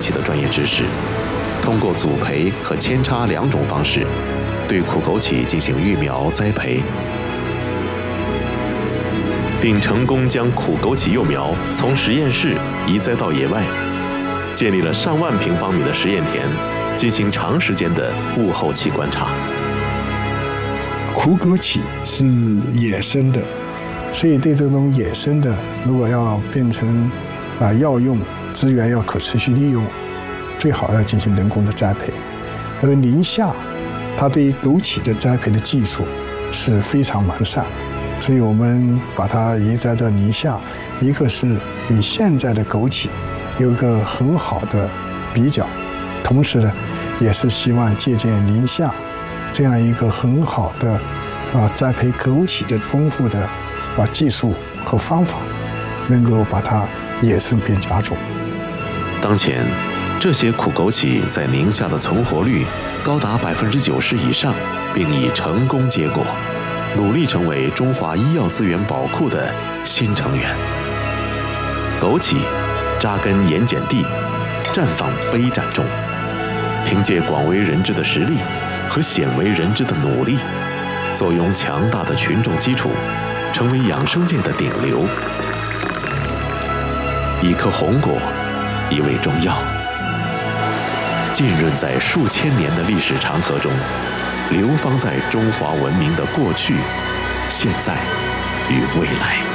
杞的专业知识，通过组培和扦插2种方式，对苦枸杞进行育苗栽培，并成功将苦枸杞幼苗从实验室移栽到野外，建立了上万平方米的实验田，进行长时间的物候期观察。 苦枸杞是野生的，所以对这种野生的，如果要变成药用资源要可持续利用，最好要进行人工的栽培。而宁夏它对于枸杞的栽培的技术是非常完善，所以我们把它移栽到宁夏，一个是与现在的枸杞有一个很好的比较，同时呢，也是希望借鉴宁夏这样一个很好的栽培枸杞的丰富的技术和方法，能够把它野生变家种。 当前，这些苦枸杞在宁夏的存活率高达90%以上，并已成功结果，努力成为中华医药资源宝库的新成员。枸杞扎根盐碱地，绽放杯盏中，凭借广为人知的实力和鲜为人知的努力，坐拥强大的群众基础，成为养生界的顶流。一颗红果，一味中药，浸润在数千年的历史长河中，流芳在中华文明的过去、现在与未来。